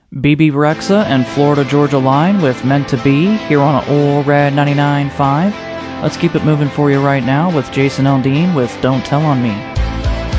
BB Rexa and Florida Georgia Line with Meant to Be here on Old Rad 99.5. Let's keep it moving for you right now with Jason Aldean with Don't Tell on Me.